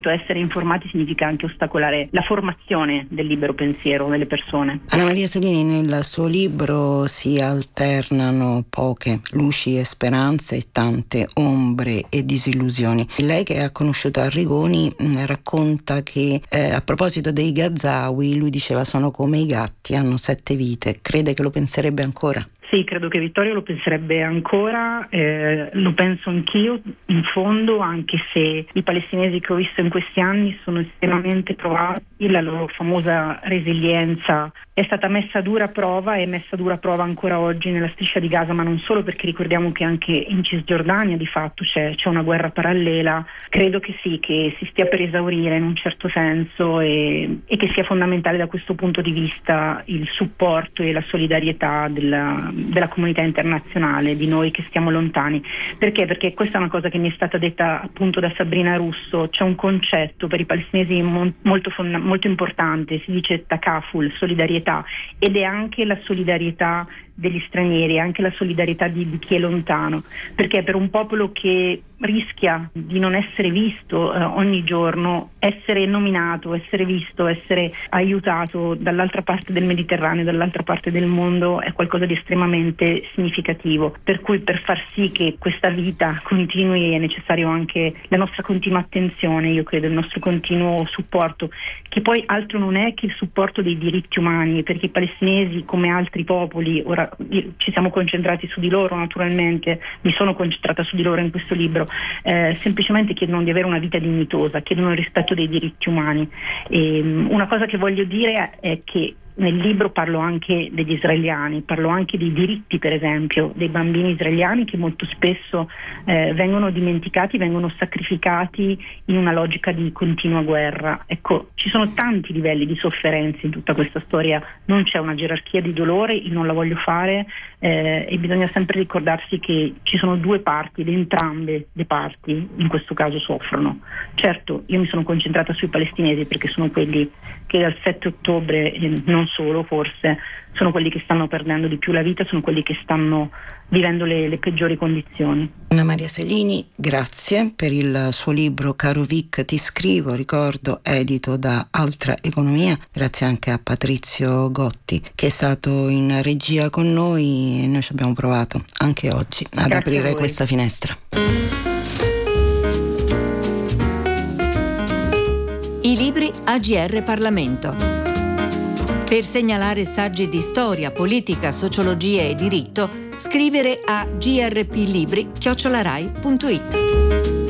Essere informati significa anche ostacolare la formazione del libero pensiero delle persone. Anna Maria Selini, nel suo libro si alternano poche luci e speranze e tante ombre e disillusioni. Lei, che ha conosciuto Arrigoni, racconta che a proposito dei Gazawi, lui diceva: sono come i gatti, hanno 7 vite. Crede che lo penserebbe ancora? Sì, credo che Vittorio lo penserebbe ancora, lo penso anch'io in fondo, anche se i palestinesi che ho visto in questi anni sono estremamente provati, la loro famosa resilienza è stata messa a dura prova e messa a dura prova ancora oggi nella striscia di Gaza, ma non solo, perché ricordiamo che anche in Cisgiordania di fatto c'è una guerra parallela. Credo che sì, che si stia per esaurire in un certo senso e che sia fondamentale da questo punto di vista il supporto e la solidarietà della comunità internazionale, di noi che stiamo lontani. Perché? Perché questa è una cosa che mi è stata detta appunto da Sabrina Russo. C'è un concetto per i palestinesi molto importante, si dice takaful, solidarietà, ed è anche la solidarietà degli stranieri, anche la solidarietà di chi è lontano, perché per un popolo che rischia di non essere visto ogni giorno, essere nominato, essere visto, essere aiutato dall'altra parte del Mediterraneo, dall'altra parte del mondo, è qualcosa di estremamente significativo. Per cui, per far sì che questa vita continui, è necessario anche la nostra continua attenzione, io credo, il nostro continuo supporto, che poi altro non è che il supporto dei diritti umani, perché i palestinesi, come altri popoli, ora ci siamo concentrati su di loro, naturalmente mi sono concentrata su di loro in questo libro, semplicemente chiedono di avere una vita dignitosa, chiedono il rispetto dei diritti umani. Una cosa che voglio dire è che nel libro parlo anche degli israeliani, parlo anche dei diritti, per esempio, dei bambini israeliani, che molto spesso vengono dimenticati, vengono sacrificati in una logica di continua guerra. Ecco, ci sono tanti livelli di sofferenza in tutta questa storia, non c'è una gerarchia di dolore, io non la voglio fare, e bisogna sempre ricordarsi che ci sono due parti ed entrambe le parti in questo caso soffrono. Certo, io mi sono concentrata sui palestinesi perché sono quelli che dal 7 ottobre, non solo forse, sono quelli che stanno perdendo di più la vita, sono quelli che stanno vivendo le peggiori condizioni. Anna Maria Selini, grazie per il suo libro Caro Vic, ti scrivo, ricordo, edito da Altra Economia. Grazie anche a Patrizio Gotti, che è stato in regia con noi, e noi ci abbiamo provato anche oggi ad aprire questa finestra. I libri AGR Parlamento. Per segnalare saggi di storia, politica, sociologia e diritto, scrivere a grplibri@rai.it.